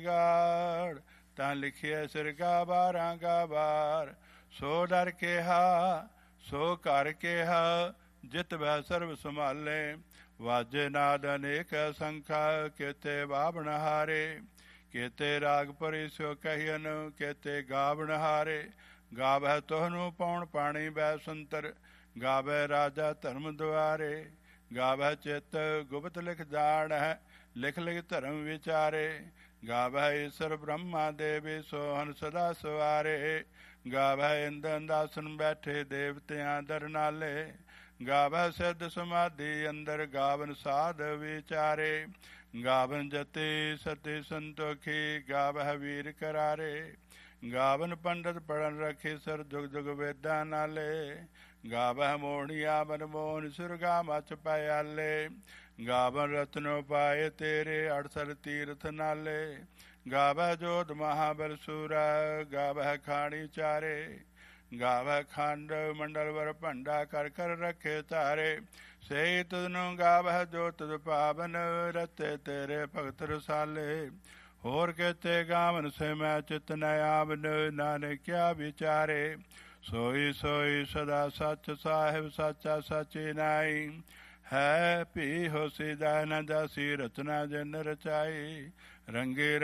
ਜਗਾੜ। ਤਾਂ ਲਿਖਿਆ ਸਿਰਗਾ 12 ਗਾ ਬਾਰ। ਸੋ ਡਰ ਕਿਹਾ ਸੋ ਘਰ ਕਿਹਾ, ਜਿਤ ਬਹਿ ਸਰਬ ਸੰਭਾਲੇ। ਵਾਜੇ ਨਾਦ ਅਨੇਕ ਸੰਖਾ, ਕੇਤੇ ਬਾਵਣ ਹਾਰੇ। ਕੇਤੇ ਰਾਗ ਭਰੀ ਸੋ ਕਹਿਨ, ਕੇਤੇ ਗਾਵਣ ਹਾਰੇ। ਗਾਵੈ ਤੋਹਨੂੰ ਪੌਣ ਪਾਣੀ ਬੈ ਸੰਤਰ, ਗਾਵੈ ਰਾਜਾ ਧਰਮ ਦੁਆਰੇ। ਗਾਵੈ ਚਿਤ ਗੁਪਤ ਲਿਖ ਜਾਣੈ, ਲਿਖ ਲਿਖ ਧਰਮ ਵਿਚਾਰੇ। ਗਾਵੈ ਈਸ਼ਰ ਬ੍ਰਹਮਾ ਦੇਵੀ, ਸੋਹਨ ਸਦਾ ਸਵਾਰੇ। ਗਾਵੈ ਇੰਦਰ ਅੰਦਾਸਨ ਬੈਠੇ, ਦੇਵਤਿਆਂ ਦਰ ਨਾਲੇ। ਗਾਵੈ ਸਿੱਧ ਸਮਾਧੀ ਅੰਦਰ, ਗਾਵਨ ਸਾਧ ਵਿਚਾਰੇ। ਗਾਵਨ ਜਤੀ ਸਤੀ ਸੰਤੋਖੀ, ਗਾਵੈ ਵੀਰ ਕਰਾਰੇ। ਗਾਵਨ ਪੰਡਤ ਪੜਨ ਰਖੀ, ਸਰ ਜੁਗ ਜੁਗ ਵੇਦਾਂ ਨਾਲੇ। ਗਾਵੈ ਮੋਹਣੀਆ ਮਨ ਮੋਹਨ, ਸੁਰਗਾ ਮਚ ਪਿਆਲੇ। ਗਾਵਨ ਰਤਨੋ ਪਾਏ ਤੇਰੇ, 68 ਤੀਰਥ ਨਾਲੇ। ਗਾਵੈ ਜੋਧ ਮਹਾਬਲ ਸੂਰਾ, ਗਾਵੈ ਖਾਣੀ ਚਾਰੇ। ਗਾਵੈ ਖੰਡ ਮੰਡਲ ਵਰ ਭੰਡਾ, ਕਰ ਕਰ ਰੱਖੇ ਧਾਰੇ। ਸਹੀ ਤੁਧਨੂੰ ਗਾਵੈ ਜੋ ਤੁਧ ਪਾਵਨ, ਰਤੇ ਤੇਰੇ ਭਗਤ ਰਸਾਲੇ। ਹੋਰ ਕੇਤੇ ਗਾਵਨ ਸੇ ਮੈਂ ਚਿਤ ਨ ਆਵਨ, ਨਾਨਕ ਕਿਆ ਵਿਚਾਰੇ। ਸੋਈ ਸੋਈ ਸਦਾ ਸੱਚ, ਸਾਹਿਬ ਸਾਚਾ ਸਾਚੀ ਨਾਈ। ਹੈ ਭੀ ਹੋਸੀ ਦਾ ਨ ਜਾਸੀ, ਰਚਨਾ ਜਿਨ ਰਚਾਈ। ਰੰਗੇ